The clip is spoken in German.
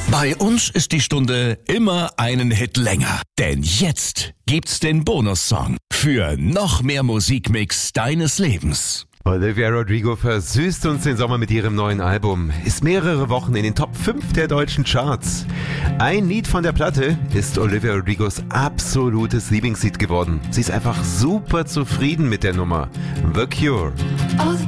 Bei uns ist die Stunde immer einen Hit länger. Denn jetzt gibt's den Bonussong für noch mehr Musikmix deines Lebens. Olivia Rodrigo versüßt uns den Sommer mit ihrem neuen Album. Ist mehrere Wochen in den Top 5 der deutschen Charts. Ein Lied von der Platte ist Olivia Rodrigos absolutes Lieblingslied geworden. Sie ist einfach super zufrieden mit der Nummer. The Cure. All the